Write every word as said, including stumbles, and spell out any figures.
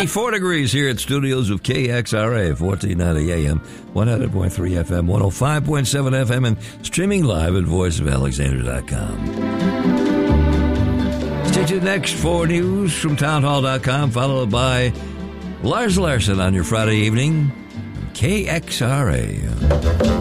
twenty-four degrees here at studios of K X R A, fourteen ninety A M, one hundred point three F M, one oh five point seven F M, and streaming live at voice of alexander dot com. Stay tuned next for news from town hall dot com, followed by Lars Larson on your Friday evening, K X R A.